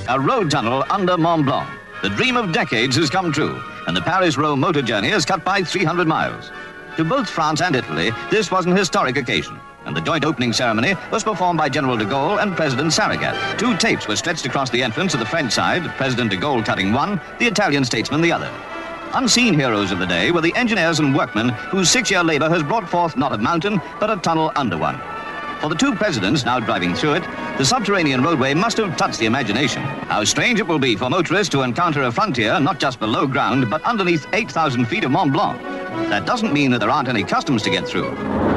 A road tunnel under Mont Blanc. The dream of decades has come true, and the Paris-Rome motor journey is cut by 300 miles. To both France and Italy, this was an historic occasion, and the joint opening ceremony was performed by General de Gaulle and President Saragat. 2 tapes were stretched across the entrance of the French side, President de Gaulle cutting one, the Italian statesman the other. Unseen heroes of the day were the engineers and workmen whose 6-year labor has brought forth not a mountain, but a tunnel under one. For the 2 presidents now driving through it, the subterranean roadway must have touched the imagination. How strange it will be for motorists to encounter a frontier not just below ground, but underneath 8,000 feet of Mont Blanc. That doesn't mean that there aren't any customs to get through.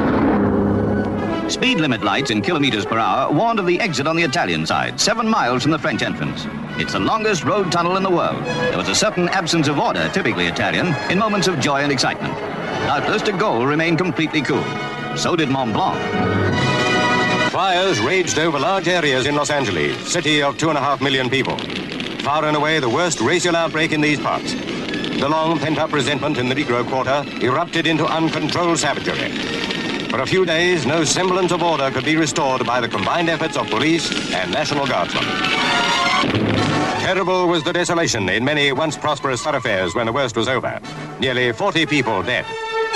Speed limit lights in kilometers per hour warned of the exit on the Italian side, 7 miles from the French entrance. It's the longest road tunnel in the world. There was a certain absence of order, typically Italian, in moments of joy and excitement. Doubtless, de Gaulle remained completely cool. So did Mont Blanc. Fires raged over large areas in Los Angeles, city of 2.5 million people. Far and away the worst racial outbreak in these parts. The long pent-up resentment in the Negro Quarter erupted into uncontrolled savagery. For a few days, no semblance of order could be restored by the combined efforts of police and National Guardsmen. Terrible was the desolation in many once prosperous thoroughfares when the worst was over. Nearly 40 people dead.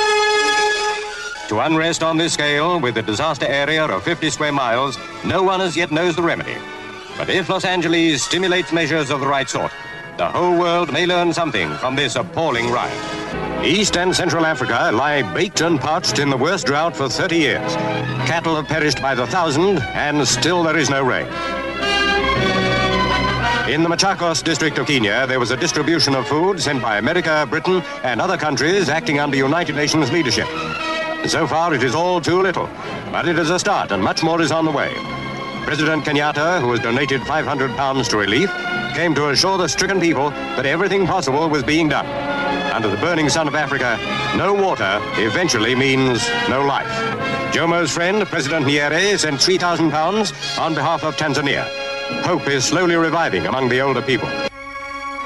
To unrest on this scale, with a disaster area of 50 square miles, no one as yet knows the remedy. But if Los Angeles stimulates measures of the right sort, the whole world may learn something from this appalling riot. East and Central Africa lie baked and parched in the worst drought for 30 years. Cattle have perished by the thousand, and still there is no rain. In the Machakos district of Kenya, there was a distribution of food sent by America, Britain, and other countries acting under United Nations leadership. So far, it is all too little, but it is a start, and much more is on the way. President Kenyatta, who has donated £500 to relief, came to assure the stricken people that everything possible was being done. Under the burning sun of Africa, no water eventually means no life. Jomo's friend, President Nyerere, sent £3,000 on behalf of Tanzania. Hope is slowly reviving among the older people.